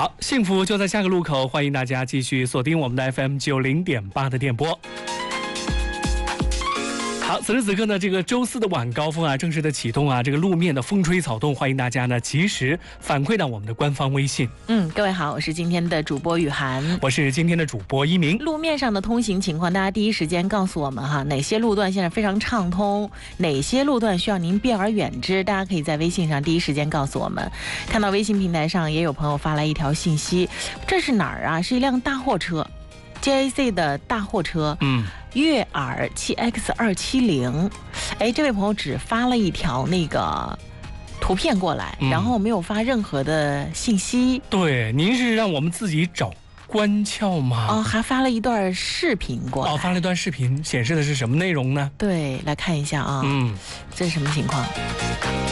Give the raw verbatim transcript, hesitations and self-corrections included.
好，幸福就在下个路口，欢迎大家继续锁定我们的 F M 九零点八的电波。好，此时此刻呢，这个周四的晚高峰啊，正式的启动啊，这个路面的风吹草动，欢迎大家呢及时反馈到我们的官方微信。 嗯，各位好，我是今天的主播雨涵， 我是今天的主播一鸣。 路面上的通行情况，大家第一时间告诉我们哈，哪些路段现在非常畅通，哪些路段需要您避而远之，大家可以在微信上第一时间告诉我们。看到微信平台上也有朋友发来一条信息，这是哪儿啊？是一辆大货车 ，J A C 的大货车。 嗯。 悦耳 七 X 二七零， 哎，这位朋友只发了一条那个图片过来，嗯、然后没有发任何的信息。 对，您是让我们自己找关窍吗？ 哦，还发了一段视频过来。 哦，发了一段视频，显示的是什么内容呢？ 对，来看一下啊， 嗯， 这是什么情况？